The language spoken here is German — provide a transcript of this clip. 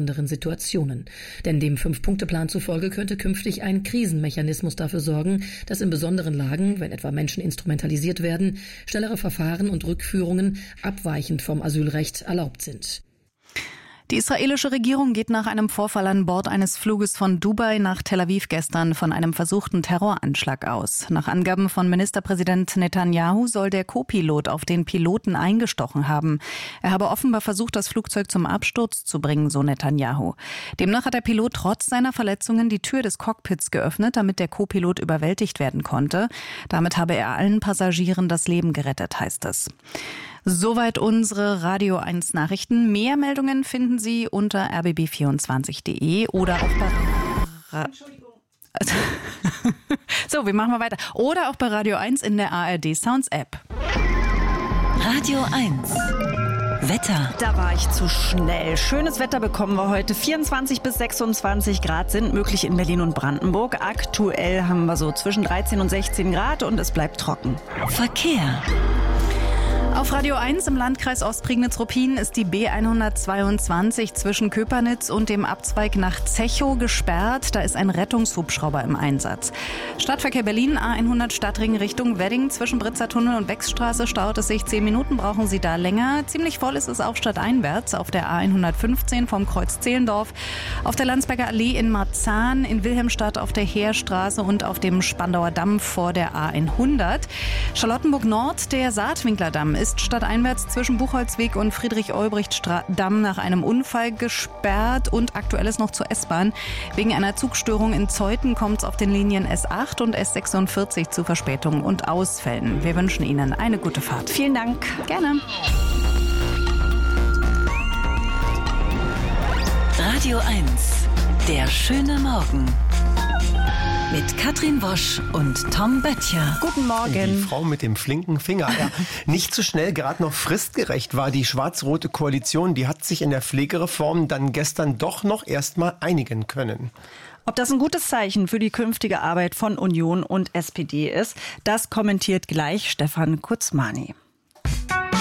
besonderen Situationen. Denn dem 5-Punkte-Plan zufolge könnte künftig ein Krisenmechanismus dafür sorgen, dass in besonderen Lagen, wenn etwa Menschen instrumentalisiert werden, schnellere Verfahren und Rückführungen abweichend vom Asylrecht erlaubt sind. Die israelische Regierung geht nach einem Vorfall an Bord eines Fluges von Dubai nach Tel Aviv gestern von einem versuchten Terroranschlag aus. Nach Angaben von Ministerpräsident Netanyahu soll der Co-Pilot auf den Piloten eingestochen haben. Er habe offenbar versucht, das Flugzeug zum Absturz zu bringen, so Netanyahu. Demnach hat der Pilot trotz seiner Verletzungen die Tür des Cockpits geöffnet, damit der Co-Pilot überwältigt werden konnte. Damit habe er allen Passagieren das Leben gerettet, heißt es. Soweit unsere Radio 1 Nachrichten. Mehr Meldungen finden Sie unter rbb24.de oder auch bei So, wir machen mal weiter. Oder auch bei Radio 1 in der ARD Sounds App. Radio 1. Wetter. Da war ich zu schnell. Schönes Wetter bekommen wir heute. 24 bis 26 Grad sind möglich in Berlin und Brandenburg. Aktuell haben wir so zwischen 13 und 16 Grad und es bleibt trocken. Verkehr. Auf Radio 1 im Landkreis Ostprignitz-Ruppin ist die B122 zwischen Köpernitz und dem Abzweig nach Zechow gesperrt. Da ist ein Rettungshubschrauber im Einsatz. Stadtverkehr Berlin, A100 Stadtring Richtung Wedding. Zwischen Britzertunnel und Wechsstraße staut es sich. 10 Minuten brauchen Sie da länger. Ziemlich voll ist es auch stadteinwärts auf der A115 vom Kreuz Zehlendorf, auf der Landsberger Allee in Marzahn, in Wilhelmstadt auf der Heerstraße und auf dem Spandauer Damm vor der A100. Charlottenburg Nord, der Saatwinkler Damm ist stadteinwärts zwischen Buchholzweg und Friedrich-Olbricht-Damm nach einem Unfall gesperrt und aktuell ist noch zur S-Bahn. Wegen einer Zugstörung in Zeuthen kommt es auf den Linien S8 und S46 zu Verspätungen und Ausfällen. Wir wünschen Ihnen eine gute Fahrt. Vielen Dank. Gerne. Radio 1. Der schöne Morgen. Mit Katrin Wosch und Tom Böttcher. Guten Morgen. Die Frau mit dem flinken Finger. Ja, nicht zu schnell, gerade noch fristgerecht war die schwarz-rote Koalition. Die hat sich in der Pflegereform dann gestern doch noch erstmal einigen können. Ob das ein gutes Zeichen für die künftige Arbeit von Union und SPD ist, das kommentiert gleich Stefan Kurzmani.